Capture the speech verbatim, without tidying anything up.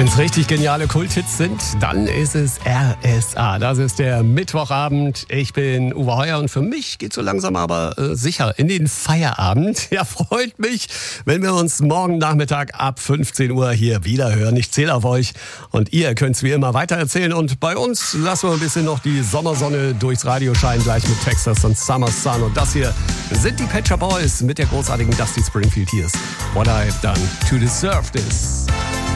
Wenn es richtig geniale Kulthits sind, dann ist es R S A. Das ist der Mittwochabend. Ich bin Uwe Heuer und für mich geht so langsam aber äh, sicher in den Feierabend. Ja, freut mich, wenn wir uns morgen Nachmittag ab fünfzehn Uhr hier wieder hören. Ich zähle auf euch und ihr könnt es wie immer weitererzählen. Und bei uns lassen wir ein bisschen noch die Sommersonne durchs Radio scheinen, gleich mit Texas und Summer Sun. Und das hier sind die Pet Shop Boys mit der großartigen Dusty Springfield. Hier ist What I've Done to Deserve This.